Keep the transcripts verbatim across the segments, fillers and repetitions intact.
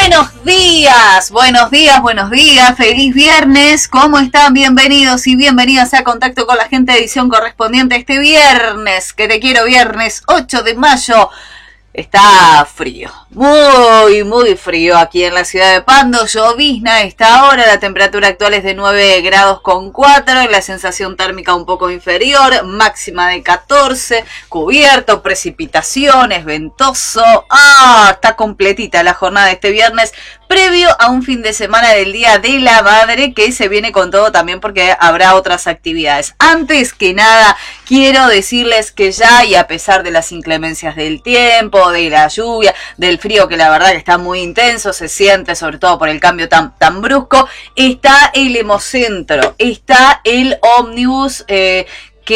Buenos días, buenos días, buenos días, feliz viernes, ¿cómo están? Bienvenidos y bienvenidas a Contacto con la Gente, edición correspondiente a este viernes, que te quiero, viernes ocho de mayo. Está frío, muy, muy frío aquí en la ciudad de Pando, llovizna a esta hora, la temperatura actual es de nueve grados con cuatro, la sensación térmica un poco inferior, máxima de catorce, cubierto, precipitaciones, ventoso, ah, está completita la jornada de este viernes, previo a un fin de semana del Día de la Madre que se viene con todo también porque habrá otras actividades. Antes que nada, quiero decirles que ya, y a pesar de las inclemencias del tiempo, de la lluvia, del frío que la verdad que está muy intenso, se siente sobre todo por el cambio tan, tan brusco, está el Hemocentro, está el ómnibus eh,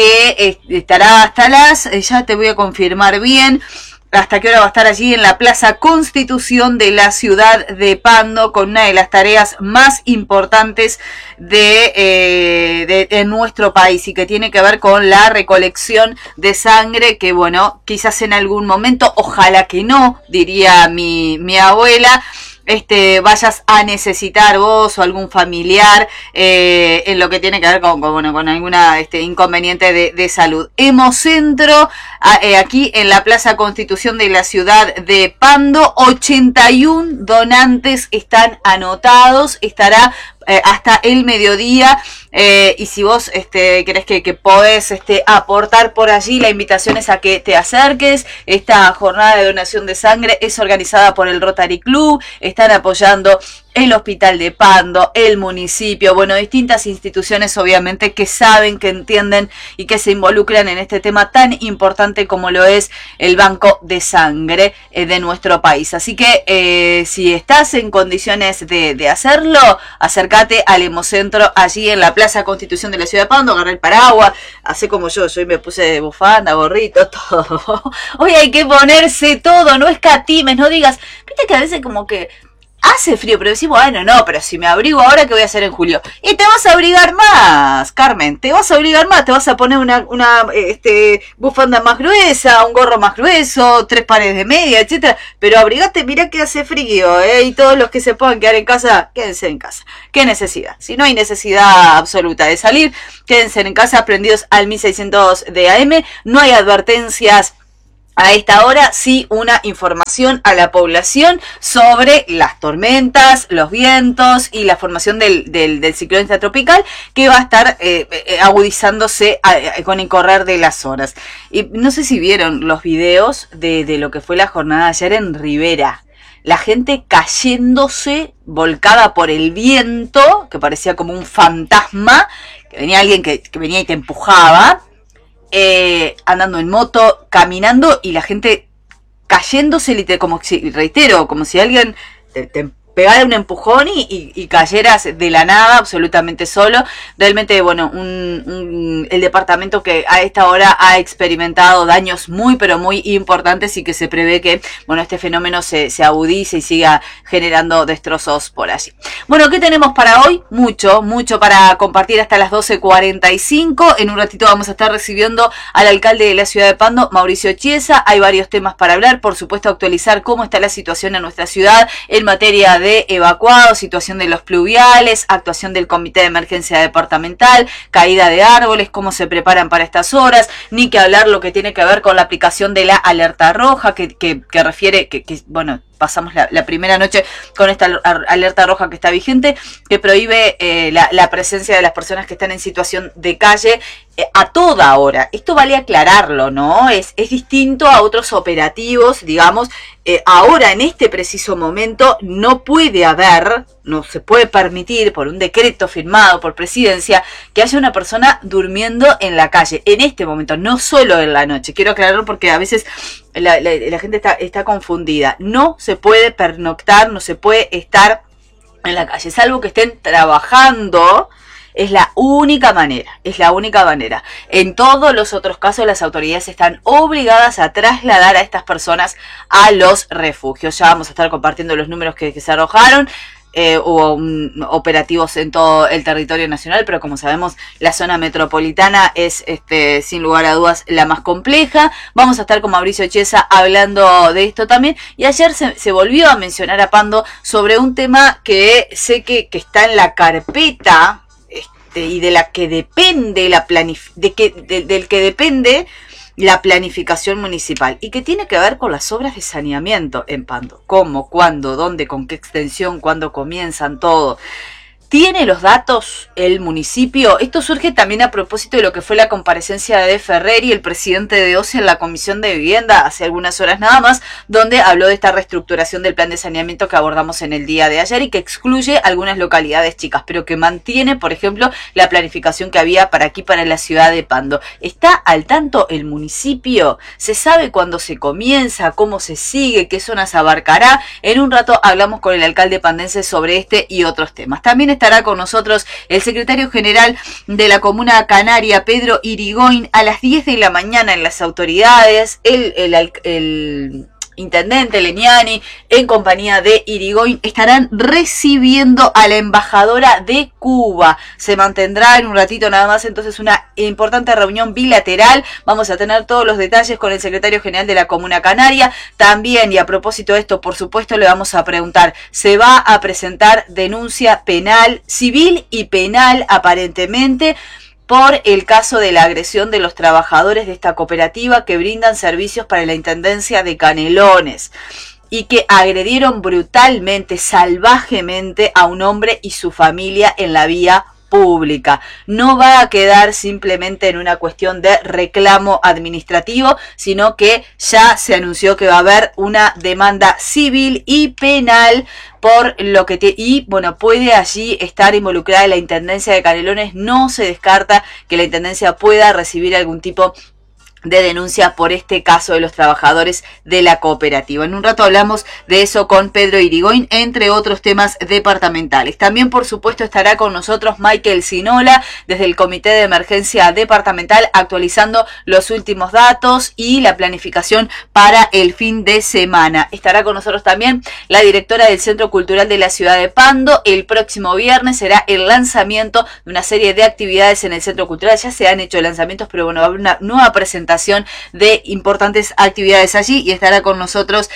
que estará hasta las, eh, ya te voy a confirmar bien, hasta qué hora va a estar allí en la Plaza Constitución de la ciudad de Pando con una de las tareas más importantes de, eh, de, de nuestro país y que tiene que ver con la recolección de sangre que, bueno, quizás en algún momento, ojalá que no, diría mi, mi abuela, Este, vayas a necesitar vos o algún familiar eh, en lo que tiene que ver con, con, bueno, con alguna este, inconveniente de, de salud. Hemocentro, eh, aquí en la Plaza Constitución de la ciudad de Pando, ochenta y uno donantes están anotados, estará eh, hasta el mediodía. Eh, y si vos este, querés que, que podés este, aportar por allí, la invitación es a que te acerques. Esta jornada de donación de sangre es organizada por el Rotary Club, están apoyando el Hospital de Pando, el municipio, bueno, distintas instituciones obviamente que saben, que entienden y que se involucran en este tema tan importante como lo es el banco de sangre eh, de nuestro país. Así que eh, si estás en condiciones de, de hacerlo, acércate al Hemocentro allí en la Plaza Constitución de la ciudad de Pando, agarré el paraguas, hacé como yo, yo me puse bufanda, gorrito, todo. Hoy hay que ponerse todo, no escatimes, no digas, viste que a veces como que hace frío, pero decimos, bueno, no, pero si me abrigo ahora, ¿qué voy a hacer en julio? Y te vas a abrigar más, Carmen, te vas a abrigar más, te vas a poner una, una este, bufanda más gruesa, un gorro más grueso, tres pares de media, etcétera. Pero abrigate, mira que hace frío, ¿eh? Y todos los que se puedan quedar en casa, quédense en casa. ¿Qué necesidad? Si no hay necesidad absoluta de salir, quédense en casa, prendidos al mil seiscientos de A M, no hay advertencias a esta hora, sí una información a la población sobre las tormentas, los vientos y la formación del, del, del ciclón intertropical que va a estar eh, eh, agudizándose a, a, con el correr de las horas. Y no sé si vieron los videos de, de lo que fue la jornada de ayer en Rivera. La gente cayéndose, volcada por el viento, que parecía como un fantasma, que venía alguien que, que venía y te empujaba. Eh, andando en moto, caminando y la gente cayéndose, literal, como si, reitero, como si alguien te, te pegara un empujón y, y, y cayeras de la nada, absolutamente solo. Realmente, bueno, un, un, el departamento que a esta hora ha experimentado daños muy, pero muy importantes y que se prevé que, bueno, este fenómeno se, se agudice y siga generando destrozos por allí. Bueno, ¿qué tenemos para hoy? Mucho, mucho para compartir hasta las doce cuarenta y cinco. En un ratito vamos a estar recibiendo al alcalde de la ciudad de Pando, Mauricio Chiesa. Hay varios temas para hablar, por supuesto, actualizar cómo está la situación en nuestra ciudad en materia de de evacuados, situación de los pluviales, actuación del Comité de Emergencia Departamental, caída de árboles, cómo se preparan para estas horas, ni que hablar lo que tiene que ver con la aplicación de la alerta roja, que, que, que refiere, que, que bueno, pasamos la, la primera noche con esta alerta roja que está vigente, que prohíbe eh, la, la presencia de las personas que están en situación de calle eh, a toda hora. Esto vale aclararlo, ¿no? Es, es distinto a otros operativos, digamos, eh, ahora en este preciso momento no puede haber, no se puede permitir por un decreto firmado por presidencia que haya una persona durmiendo en la calle, en este momento, no solo en la noche. Quiero aclararlo porque a veces la, la, la gente está, está confundida. No se puede pernoctar, no se puede estar en la calle, salvo que estén trabajando. Es la única manera, es la única manera. En todos los otros casos las autoridades están obligadas a trasladar a estas personas a los refugios. Ya vamos a estar compartiendo los números que, que se arrojaron. Eh, hubo un, operativos en todo el territorio nacional, pero como sabemos la zona metropolitana es este, sin lugar a dudas la más compleja. Vamos a estar con Mauricio Chiesa hablando de esto también, y ayer se, se volvió a mencionar a Pando sobre un tema que sé que, que está en la carpeta este, y de la que depende la planif- de que, de, del que depende la planificación municipal, y que tiene que ver con las obras de saneamiento en Pando. ¿Cómo? ¿Cuándo? ¿Dónde? ¿Con qué extensión? ¿Cuándo comienzan? Todo. ¿Tiene los datos el municipio? Esto surge también a propósito de lo que fue la comparecencia de Ferreri, el presidente de O C E, en la Comisión de Vivienda, hace algunas horas nada más, donde habló de esta reestructuración del plan de saneamiento que abordamos en el día de ayer y que excluye algunas localidades chicas, pero que mantiene, por ejemplo, la planificación que había para aquí, para la ciudad de Pando. ¿Está al tanto el municipio? ¿Se sabe cuándo se comienza? ¿Cómo se sigue? ¿Qué zonas abarcará? En un rato hablamos con el alcalde pandense sobre este y otros temas. También estará con nosotros el secretario general de la Comuna Canaria, Pedro Irigoyen, a las diez de la mañana en las autoridades. El, el, el, el intendente Leniani, en compañía de Irigoyen, estarán recibiendo a la embajadora de Cuba. Se mantendrá en un ratito nada más entonces una importante reunión bilateral. Vamos a tener todos los detalles con el secretario general de la Comuna Canaria. También, y a propósito de esto, por supuesto, le vamos a preguntar, ¿se va a presentar denuncia penal, civil y penal aparentemente, por el caso de la agresión de los trabajadores de esta cooperativa que brindan servicios para la Intendencia de Canelones y que agredieron brutalmente, salvajemente a un hombre y su familia en la vía pública? No va a quedar simplemente en una cuestión de reclamo administrativo, sino que ya se anunció que va a haber una demanda civil y penal por lo que te, y bueno, puede allí estar involucrada la Intendencia de Canelones. No se descarta que la Intendencia pueda recibir algún tipo de denuncia por este caso de los trabajadores de la cooperativa. En un rato hablamos de eso con Pedro Irigoyen, entre otros temas departamentales. También, por supuesto, estará con nosotros Michael Sinola desde el Comité de Emergencia Departamental, actualizando los últimos datos y la planificación para el fin de semana. Estará con nosotros también la directora del Centro Cultural de la Ciudad de Pando. El próximo viernes será el lanzamiento de una serie de actividades en el Centro Cultural. Ya se han hecho lanzamientos, pero bueno, va a haber una nueva presentación de importantes actividades allí, y estará con nosotros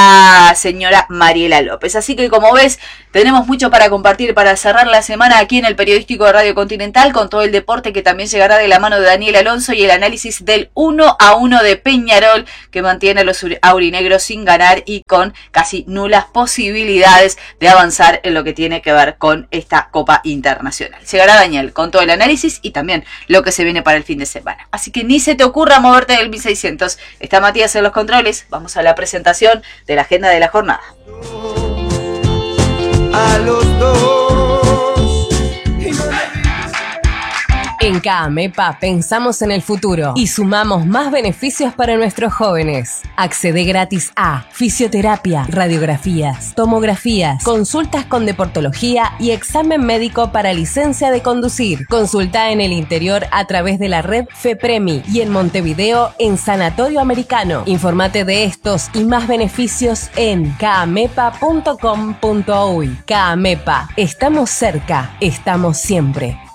la señora Mariela López. Así que, como ves, tenemos mucho para compartir para cerrar la semana aquí en el Periodístico de Radio Continental, con todo el deporte que también llegará de la mano de Daniel Alonso y el análisis del uno a uno de Peñarol, que mantiene a los aurinegros sin ganar y con casi nulas posibilidades de avanzar en lo que tiene que ver con esta Copa Internacional. Llegará Daniel con todo el análisis y también lo que se viene para el fin de semana. Así que ni se te ocurra moverte del mil seiscientos. Está Matías en los controles. Vamos a la presentación de la agenda de la jornada. A los dos. En CAAMEPA pensamos en el futuro y sumamos más beneficios para nuestros jóvenes. Accede gratis a fisioterapia, radiografías, tomografías, consultas con deportología y examen médico para licencia de conducir. Consulta en el interior a través de la red FEPREMI y en Montevideo en Sanatorio Americano. Infórmate de estos y más beneficios en caamepa punto com punto uy. CAAMEPA, estamos cerca, estamos siempre.